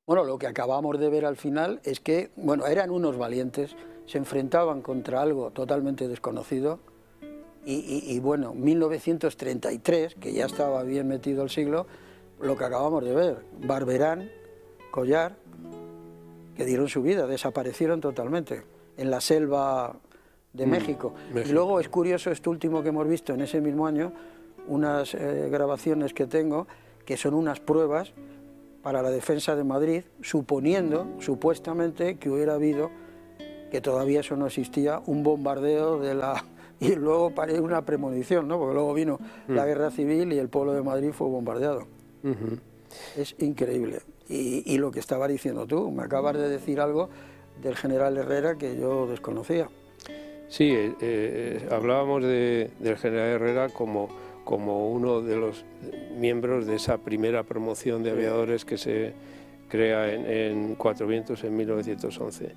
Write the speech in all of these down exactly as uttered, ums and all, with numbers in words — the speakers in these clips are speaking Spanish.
Bueno, lo que acabamos de ver al final es que, bueno, eran unos valientes, se enfrentaban contra algo totalmente desconocido y, y, y bueno, mil novecientos treinta y tres, que ya estaba bien metido el siglo, lo que acabamos de ver, Barberán, Collar, que dieron su vida, desaparecieron totalmente en la selva de mm, México. México. Y luego es curioso esto último que hemos visto en ese mismo año, unas eh, grabaciones que tengo, que son unas pruebas para la defensa de Madrid, suponiendo, supuestamente, que hubiera habido, que todavía eso no existía, un bombardeo de la... y luego para una premonición, ¿no? Porque luego vino mm. la guerra civil y el pueblo de Madrid fue bombardeado. Uh-huh. Es increíble. Y, y lo que estabas diciendo tú, me acabas de decir algo del general Herrera que yo desconocía. Sí, eh, eh, hablábamos de, del general Herrera como, como uno de los miembros de esa primera promoción de aviadores que se crea en, en Cuatro Vientos en mil novecientos once.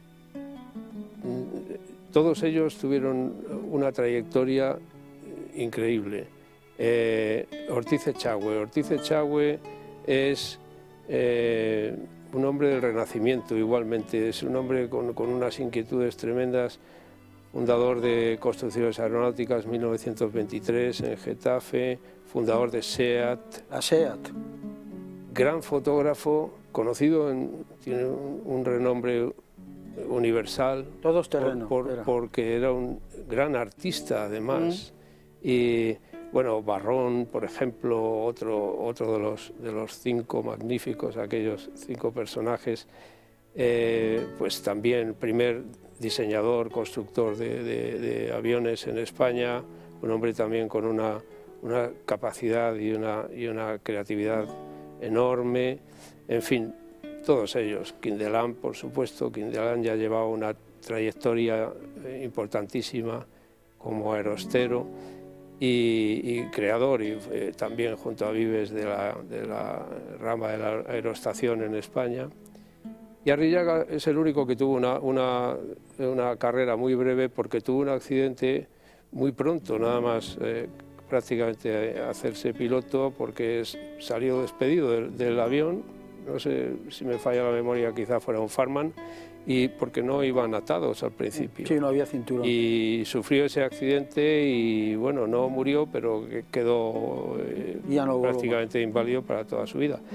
Todos ellos tuvieron una trayectoria increíble. Eh, Ortiz Echagüe. Ortiz Echagüe es eh, un hombre del Renacimiento igualmente, es un hombre con, con unas inquietudes tremendas, fundador de Construcciones Aeronáuticas mil novecientos veintitrés en Getafe, fundador de SEAT. La SEAT. Gran fotógrafo, conocido, en, tiene un, un renombre universal. Todos terreno. Por, por, era. Porque era un gran artista además. Mm. Y bueno, Barrón, por ejemplo, otro, otro de, los, de los cinco magníficos, aquellos cinco personajes, eh, pues también primer diseñador, constructor de, de, de aviones en España, un hombre también con una, una capacidad y una, y una creatividad enorme, en fin, todos ellos. Quindelán, por supuesto, Quindelán ya llevaba una trayectoria importantísima como aerostero y, y creador, y eh, también junto a Vives de la, de la rama de la aerostación en España. Y Arrillaga es el único que tuvo una, una, una carrera muy breve porque tuvo un accidente muy pronto, nada más eh, prácticamente hacerse piloto, porque es, salió despedido del, del avión, no sé si me falla la memoria, quizá fuera un Farman, y porque no iban atados al principio. Sí, no había cinturón. Y sufrió ese accidente y bueno, no murió, pero quedó eh, ya no prácticamente inválido para toda su vida.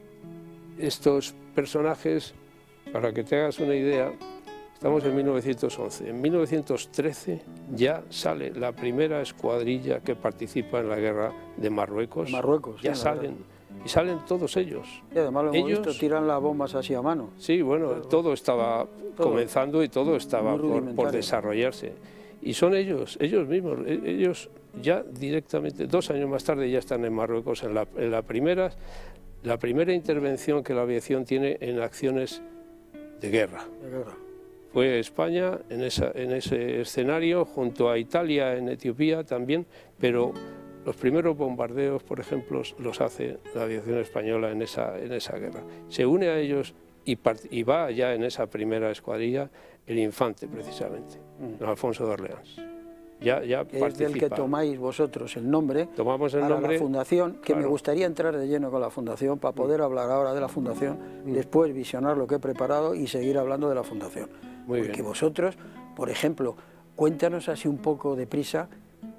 Estos personajes, para que te hagas una idea, estamos en mil novecientos once. En mil novecientos trece ya sale la primera escuadrilla que participa en la guerra de Marruecos. De Marruecos, ya sí, salen. Y salen todos ellos. Y además lo hemos ellos, visto, tiran las bombas así a mano. Sí, bueno, claro. todo estaba todo. comenzando y todo estaba por, por desarrollarse. Y son ellos, ellos mismos, ellos ya directamente, dos años más tarde ya están en Marruecos en la, en la primera, la primera intervención que la aviación tiene en acciones de guerra. De guerra. Fue España en, esa, en ese escenario, junto a Italia en Etiopía también, pero los primeros bombardeos, por ejemplo, los hace la aviación española en esa, en esa guerra. Se une a ellos y, y va ya en esa primera escuadrilla el Infante, precisamente, mm. don Alfonso de Orleans. Ya, ya que es del que tomáis vosotros el nombre. Tomamos el para nombre. La fundación, que claro. me gustaría entrar de lleno con la fundación para poder mm. hablar ahora de la fundación, mm. después visionar lo que he preparado y seguir hablando de la fundación. Muy Porque bien. vosotros, por ejemplo, cuéntanos así un poco deprisa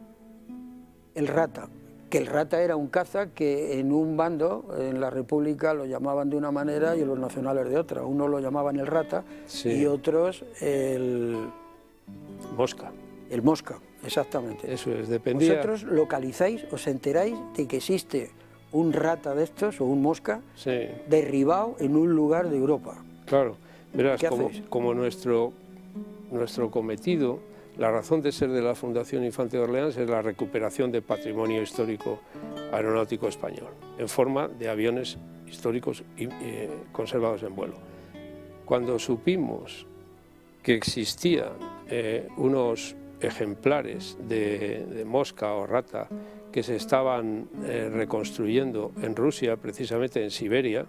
el Rata, que el Rata era un caza que en un bando, en la República, lo llamaban de una manera y en los nacionales de otra. Unos lo llamaban el Rata sí. y otros el... Mosca. El Mosca, exactamente. Eso es, dependía... Vosotros localizáis, os enteráis de que existe un Rata de estos, o un Mosca, sí. derribado en un lugar de Europa. Claro, verás, como, como nuestro, nuestro cometido, la razón de ser de la Fundación Infante de Orleans es la recuperación de patrimonio histórico aeronáutico español, en forma de aviones históricos y, eh, conservados en vuelo. Cuando supimos que existían eh, unos ejemplares de, de Mosca o Rata que se estaban eh, reconstruyendo en Rusia, precisamente en Siberia,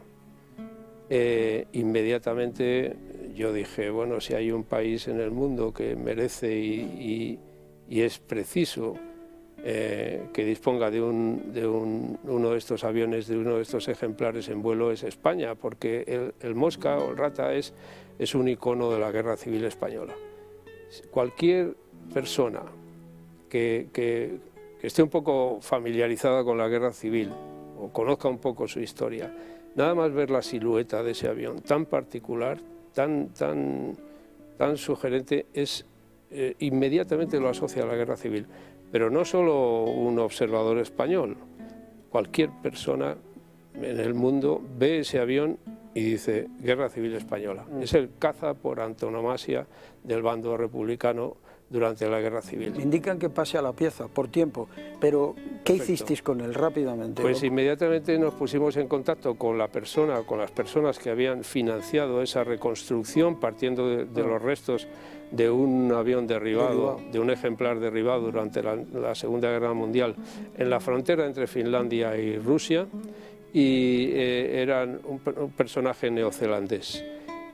eh, inmediatamente yo dije, bueno, si hay un país en el mundo que merece y, y, y es preciso eh, que disponga de, un, de un, uno de estos aviones, de uno de estos ejemplares en vuelo es España, porque el, el Mosca o el Rata es, es un icono de la Guerra Civil Española. Cualquier persona que, que, que esté un poco familiarizada con la Guerra Civil o conozca un poco su historia, nada más ver la silueta de ese avión tan particular, tan, tan, tan sugerente, es, eh, inmediatamente lo asocia a la Guerra Civil. Pero no solo un observador español, cualquier persona en el mundo ve ese avión y dice Guerra Civil Española. Mm. Es el caza por antonomasia del bando republicano durante la Guerra Civil. Me indican que pase a la pieza por tiempo, pero ¿qué Perfecto. hicisteis con él rápidamente? Pues inmediatamente nos pusimos en contacto con la persona, con las personas que habían financiado esa reconstrucción partiendo de, de los restos de un avión derribado, derribado. de un ejemplar derribado durante la, la Segunda Guerra Mundial en la frontera entre Finlandia y Rusia, y eh, eran un, un personaje neozelandés.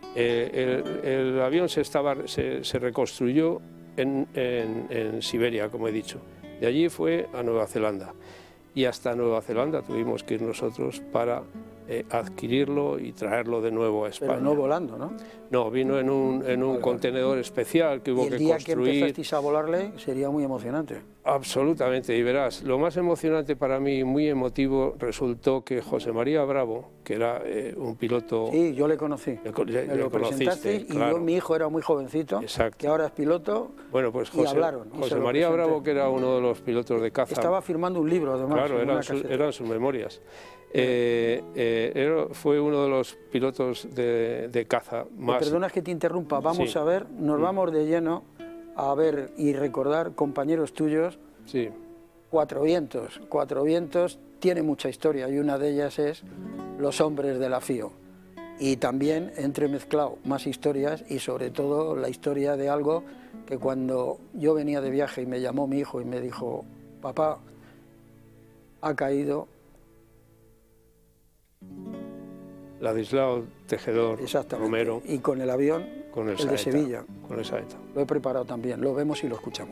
Eh, el, el avión se, estaba, se, se reconstruyó En, en, en Siberia, como he dicho. De allí fue a Nueva Zelanda y hasta Nueva Zelanda tuvimos que ir nosotros para eh, adquirirlo y traerlo de nuevo a España. Pero no volando, ¿no? No, vino en un, en un vale, contenedor vale. especial que hubo que construir. Y el día que empezasteis a volarle sería muy emocionante. Absolutamente, y verás, lo más emocionante para mí, muy emotivo, resultó que José María Bravo, que era eh, un piloto... Sí, yo le conocí. Le, le, le lo presentasteis y claro. yo, mi hijo era muy jovencito, Exacto. que ahora es piloto, bueno, pues José, y hablaron. José y María Bravo, que era uno de los pilotos de caza... Estaba firmando un libro, además. Claro, eran, su, eran sus memorias. Eh, eh, era, fue uno de los pilotos de, de caza más... Perdona que te interrumpa, vamos sí. a ver, nos vamos de lleno a ver y recordar compañeros tuyos. Sí. Cuatro Vientos. Cuatro Vientos tiene mucha historia y una de ellas es Los hombres de la FIO. Y también entremezclado más historias y sobre todo la historia de algo que cuando yo venía de viaje y me llamó mi hijo y me dijo, papá, ha caído... Ladislao Tejedor Romero. Y con el avión, con el, el de Sevilla. Con el Saeta. Lo he preparado también, lo vemos y lo escuchamos.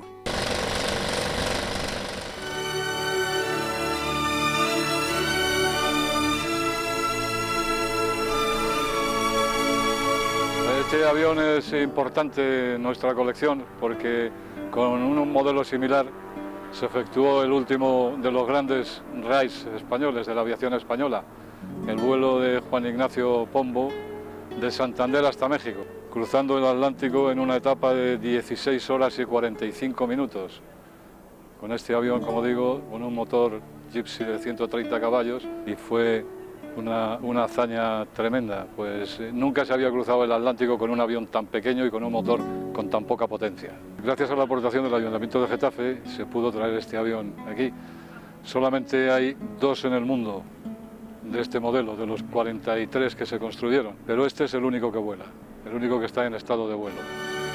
Este avión es importante en nuestra colección porque con un modelo similar se efectuó el último de los grandes raids españoles de la aviación española, el vuelo de Juan Ignacio Pombo de Santander hasta México, cruzando el Atlántico en una etapa de dieciséis horas y cuarenta y cinco minutos. Con este avión, como digo, con un motor Gipsy de ciento treinta caballos, y fue una, una hazaña tremenda, pues nunca se había cruzado el Atlántico con un avión tan pequeño y con un motor con tan poca potencia. Gracias a la aportación del Ayuntamiento de Getafe se pudo traer este avión aquí. Solamente hay dos en el mundo de este modelo, de los cuarenta y tres que se construyeron, pero este es el único que vuela, el único que está en estado de vuelo.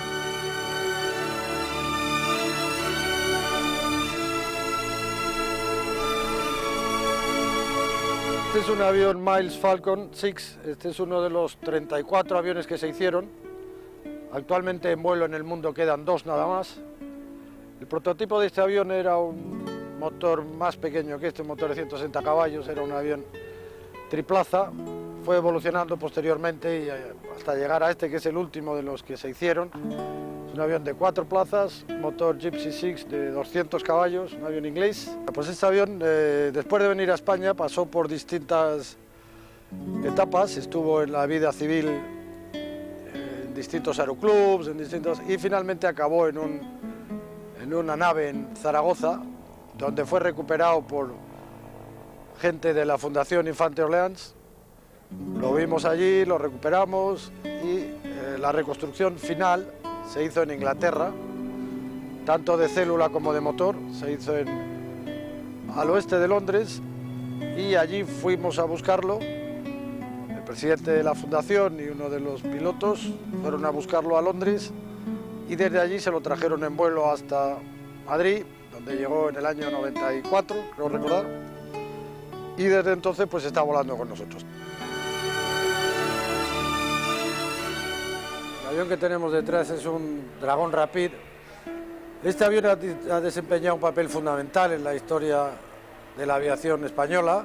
Este es un avión Miles Falcon seis, este es uno de los treinta y cuatro aviones que se hicieron. Actualmente en vuelo en el mundo quedan dos nada más. El prototipo de este avión era un motor más pequeño que este, un motor de ciento sesenta caballos, era un avión triplaza, fue evolucionando posteriormente y hasta llegar a este que es el último de los que se hicieron. Es un avión de cuatro plazas, motor Gipsy seis de doscientos caballos, un avión inglés. Pues este avión, eh, después de venir a España, pasó por distintas etapas, estuvo en la vida civil eh, en distintos aeroclubs, en distintos, y finalmente acabó en, un, en una nave en Zaragoza, donde fue recuperado por gente de la Fundación Infante Orleans. Lo vimos allí, lo recuperamos y eh, la reconstrucción final se hizo en Inglaterra, tanto de célula como de motor, se hizo en, al oeste de Londres, y allí fuimos a buscarlo. El presidente de la fundación y uno de los pilotos fueron a buscarlo a Londres y desde allí se lo trajeron en vuelo hasta Madrid, donde llegó en el año noventa y cuatro, creo recordar, y desde entonces pues está volando con nosotros. El avión que tenemos detrás es un Dragon Rapid Este avión ha, ha desempeñado un papel fundamental en la historia de la aviación española.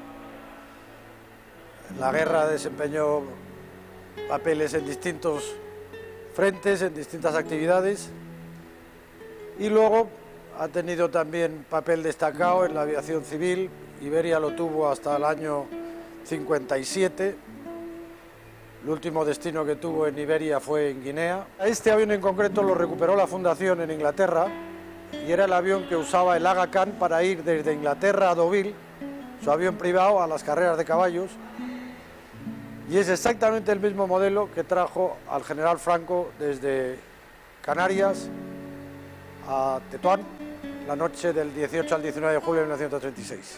En la guerra desempeñó papeles en distintos frentes, en distintas actividades, y luego ha tenido también papel destacado en la aviación civil. Iberia lo tuvo hasta el año cincuenta y siete. El último destino que tuvo en Iberia fue en Guinea. Este avión en concreto lo recuperó la Fundación en Inglaterra y era el avión que usaba el Aga Khan para ir desde Inglaterra a Deauville, su avión privado, a las carreras de caballos. Y es exactamente el mismo modelo que trajo al general Franco desde Canarias a Tetuán la noche del dieciocho al diecinueve de julio de mil novecientos treinta y seis.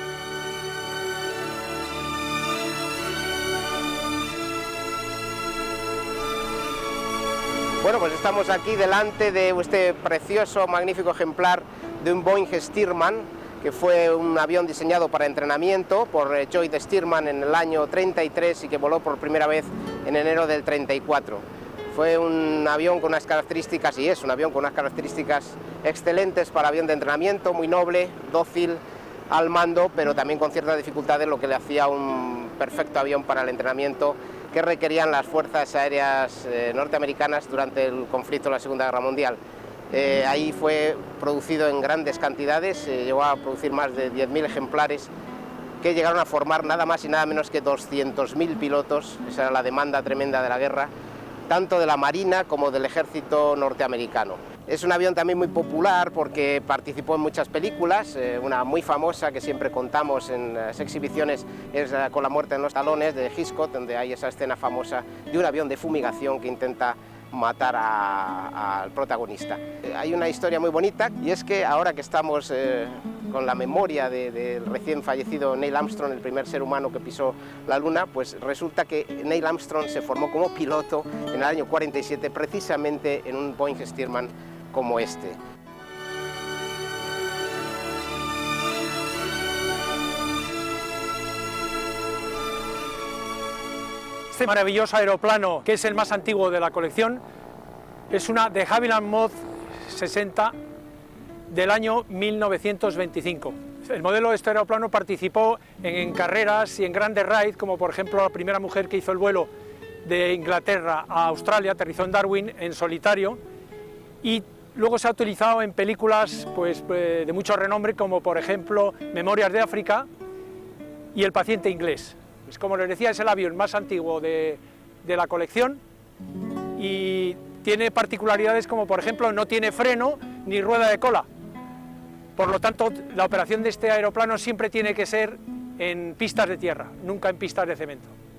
Bueno, pues estamos aquí delante de este precioso, magnífico ejemplar de un Boeing Stearman, que fue un avión diseñado para entrenamiento por Lloyd Stearman en el año treinta y tres y que voló por primera vez en enero del treinta y cuatro. Fue un avión con unas características, y es un avión con unas características excelentes para avión de entrenamiento, muy noble, dócil al mando, pero también con ciertas dificultades, lo que le hacía un perfecto avión para el entrenamiento que requerían las fuerzas aéreas eh, norteamericanas durante el conflicto de la Segunda Guerra Mundial. Eh, ahí fue producido en grandes cantidades, eh, llegó a producir más de diez mil ejemplares que llegaron a formar nada más y nada menos que doscientos mil pilotos. Esa era la demanda tremenda de la guerra, tanto de la Marina como del ejército norteamericano. Es un avión también muy popular porque participó en muchas películas, eh, una muy famosa que siempre contamos en las exhibiciones es eh, Con la muerte en los talones de Hitchcock, donde hay esa escena famosa de un avión de fumigación que intenta matar al protagonista. Eh, hay una historia muy bonita, y es que ahora que estamos eh, con la memoria del de recién fallecido Neil Armstrong, el primer ser humano que pisó la Luna, pues resulta que Neil Armstrong se formó como piloto en el año cuarenta y siete precisamente en un Boeing Stearman como este. Este maravilloso aeroplano, que es el más antiguo de la colección, es una de Havilland Mod sesenta del año mil novecientos veinticinco. El modelo de este aeroplano participó en, en carreras y en grandes raids, como por ejemplo la primera mujer que hizo el vuelo de Inglaterra a Australia, aterrizó en Darwin en solitario, y luego se ha utilizado en películas pues, de mucho renombre, como por ejemplo Memorias de África y El paciente inglés. Pues, como les decía, es el avión más antiguo de, de la colección y tiene particularidades como por ejemplo no tiene freno ni rueda de cola. Por lo tanto, la operación de este aeroplano siempre tiene que ser en pistas de tierra, nunca en pistas de cemento.